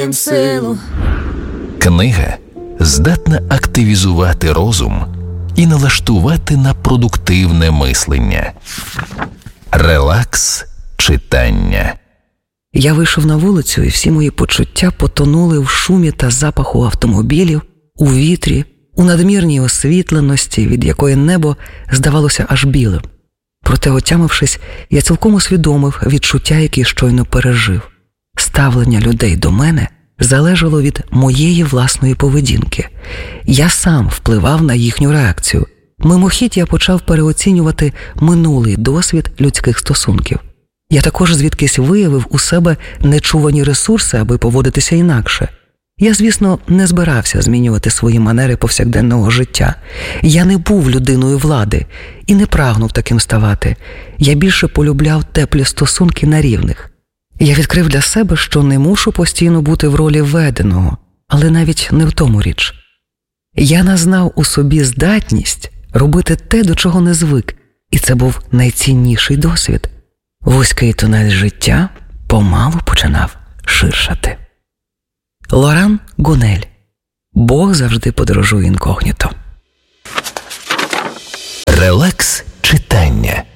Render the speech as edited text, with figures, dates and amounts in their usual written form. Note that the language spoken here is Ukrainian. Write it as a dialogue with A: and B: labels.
A: силу.
B: Книга здатна активізувати розум і налаштувати на продуктивне мислення. Релакс читання.
C: Я вийшов на вулицю, і всі мої почуття потонули в шумі та запаху автомобілів, у вітрі, у надмірній освітленості, від якої небо здавалося аж білим. Проте, отямившись, я цілком усвідомив відчуття, які щойно пережив. Ставлення людей до мене залежало від моєї власної поведінки. Я сам впливав на їхню реакцію. Мимохідь я почав переоцінювати минулий досвід людських стосунків. Я також звідкись виявив у себе нечувані ресурси, аби поводитися інакше. Я, звісно, не збирався змінювати свої манери повсякденного життя. Я не був людиною влади і не прагнув таким ставати. Я більше полюбляв теплі стосунки на рівних. Я відкрив для себе, що не мушу постійно бути в ролі веденого, але навіть не в тому річ. Я назнав у собі здатність робити те, до чого не звик, і це був найцінніший досвід. Вузький тунель життя помалу починав ширшати. Лоран Гунель. Бог завжди подорожує інкогніто.
B: Релакс читання.